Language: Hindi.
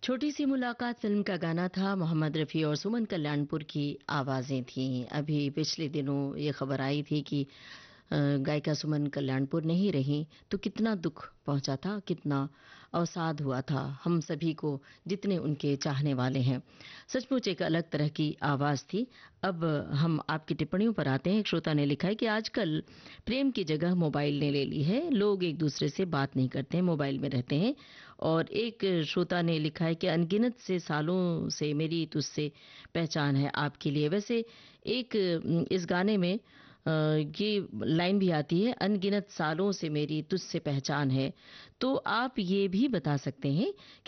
छोटी सी मुलाकात फिल्म का गाना था। मोहम्मद रफ़ी और सुमन कल्याणपुर की आवाज़ें थीं। अभी पिछले दिनों ये खबर आई थी कि गायिका सुमन कल्याणपुर नहीं रहीं, तो कितना दुख पहुंचा था, कितना अवसाद हुआ था हम सभी को, जितने उनके चाहने वाले हैं। सचमुच एक अलग तरह की आवाज़ थी। अब हम आपकी टिप्पणियों पर आते हैं। एक श्रोता ने लिखा है कि आजकल प्रेम की जगह मोबाइल ने ले ली है। लोग एक दूसरे से बात नहीं करते हैं, मोबाइल में रहते हैं। और एक श्रोता ने लिखा है कि अनगिनत से सालों से मेरी तुझसे पहचान है आपके लिए। वैसे एक इस गाने में ये लाइन भी आती है, अनगिनत सालों से मेरी तुझसे पहचान है। तो आप ये भी बता सकते हैं कि